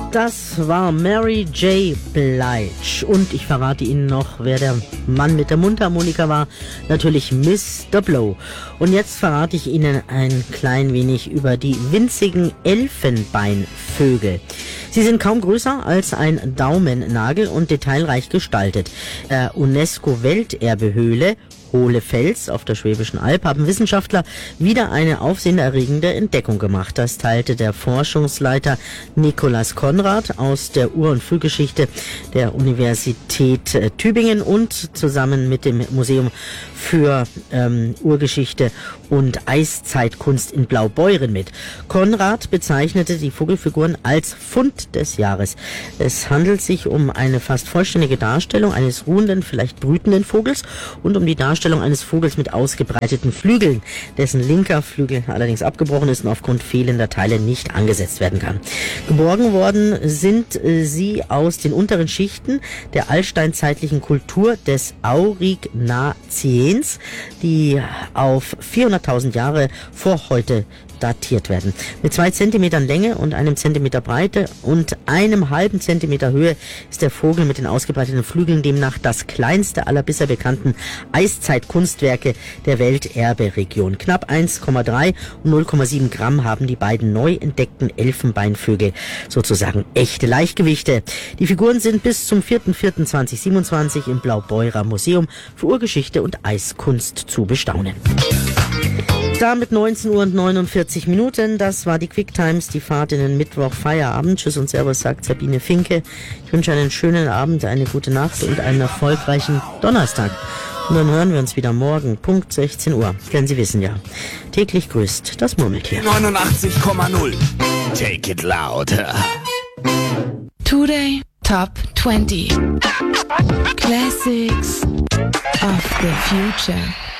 Das war Mary J. Blige. Und ich verrate Ihnen noch, wer der Mann mit der Mundharmonika war. Natürlich Mr. Blow. Und jetzt verrate ich Ihnen ein klein wenig über die winzigen Elfenbeinvögel. Sie sind kaum größer als ein Daumennagel und detailreich gestaltet. UNESCO-Welterbehöhle Hohlefels auf der Schwäbischen Alb haben Wissenschaftler wieder eine aufsehenerregende Entdeckung gemacht. Das teilte der Forschungsleiter Nikolaus Konrad aus der Ur- und Frühgeschichte der Universität Tübingen und zusammen mit dem Museum für Urgeschichte und Eiszeitkunst in Blaubeuren mit. Konrad bezeichnete die Vogelfiguren als Fund des Jahres. Es handelt sich um eine fast vollständige Darstellung eines ruhenden, vielleicht brütenden Vogels und um die Darstellung eines Vogels mit ausgebreiteten Flügeln, dessen linker Flügel allerdings abgebrochen ist und aufgrund fehlender Teile nicht angesetzt werden kann. Geborgen worden sind sie aus den unteren Schichten der altsteinzeitlichen Kultur des Aurignaciens, die auf 400.000 Jahre vor heute datiert werden. Mit 2 Zentimetern Länge und 1 Zentimeter Breite und 1,5 Zentimeter Höhe ist der Vogel mit den ausgebreiteten Flügeln demnach das kleinste aller bisher bekannten Eiszeitkunstwerke der Welterberegion. Knapp 1,3 und 0,7 Gramm haben die beiden neu entdeckten Elfenbeinvögel, sozusagen echte Leichtgewichte. Die Figuren sind bis zum 4.4.2027 im Blaubeurer Museum für Urgeschichte und Eiskunst zu bestaunen. Damit 19:49 Uhr. Das war die Quick Times, die Fahrt in den Mittwoch Feierabend. Tschüss und Servus, sagt Sabine Finke. Ich wünsche einen schönen Abend, eine gute Nacht und einen erfolgreichen Donnerstag. Und dann hören wir uns wieder morgen, Punkt 16 Uhr. Denn Sie wissen ja, täglich grüßt das Murmeltier. 89,0. Take it louder. Today Top 20 Classics of the Future.